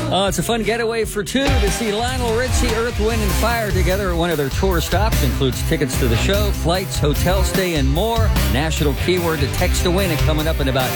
It's a fun getaway for two to see Lionel Richie, Earth, Wind, and Fire together at one of their tour stops. Includes tickets to the show, flights, hotel stay, and more. National keyword to text to win it coming up in about